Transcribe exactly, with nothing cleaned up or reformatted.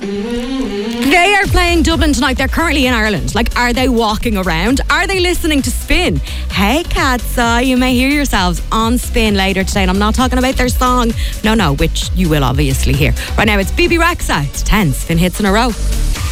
They are playing Dublin tonight. They're currently in Ireland. Like, are they walking around? Are they listening to Spin? Hey, Katsa, you may hear yourselves on Spin later today. And I'm not talking about their song. No, no, which you will obviously hear. Right now, it's B B Rexa. It's ten Spin hits in a row.